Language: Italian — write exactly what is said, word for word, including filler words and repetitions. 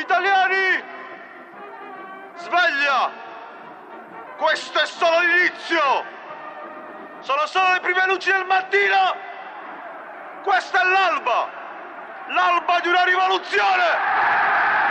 italiani! Sveglia! Questo è solo l'inizio! Sono solo le prime luci del mattino! Questa è l'alba! L'alba di una rivoluzione!